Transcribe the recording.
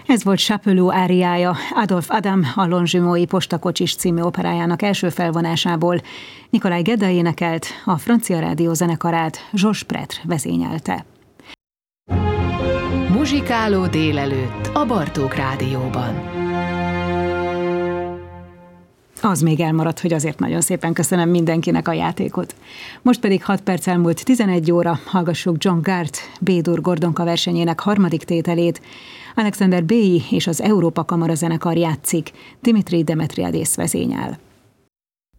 Ez volt Chapeloud áriája, Adolphe Adam a Longjumeau-i Postakocsis című operájának első felvonásából. Nikolaj Gedda énekelt, a francia rádió zenekarát Georges Pretre vezényelte. Muzsikáló délelőtt a Bartók Rádióban. Az még elmaradt, hogy azért nagyon szépen köszönöm mindenkinek a játékot. Most pedig 6 perc elmúlt 11 óra, hallgassuk John Gart B-dur Gordonka versenyének harmadik tételét. Alexander Béi és az Európa Kamara zenekar játszik, Dimitri Demetriadis vezényel.